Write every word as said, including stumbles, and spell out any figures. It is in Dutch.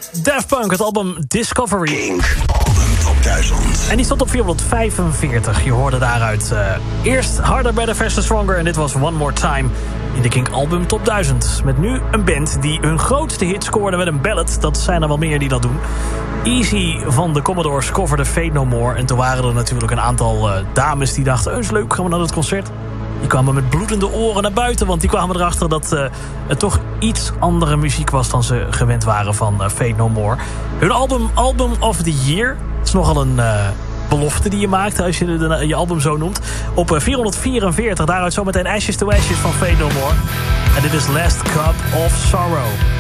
Daft Punk, het album Discovery. Kink, album top duizend. En die stond op vierhonderdvijfenveertig. Je hoorde daaruit uh, eerst Harder, Better, Faster, Stronger. En dit was One More Time in de Kink album top duizend. Met nu een band die hun grootste hit scoorde met een ballad. Dat zijn er wel meer die dat doen. Easy van de Commodores coverde Fate No More. En toen waren er natuurlijk een aantal uh, dames die dachten... Oh, is leuk, gaan we naar het concert. Die kwamen met bloedende oren naar buiten... want die kwamen erachter dat uh, het toch iets andere muziek was... dan ze gewend waren van uh, Fate No More. Hun album Album of the Year is nogal een uh, belofte die je maakt... als je de, je album zo noemt. Op uh, vierhonderdvierenveertig, daaruit zometeen Ashes to Ashes van Fate No More. En dit is Last Cup of Sorrow.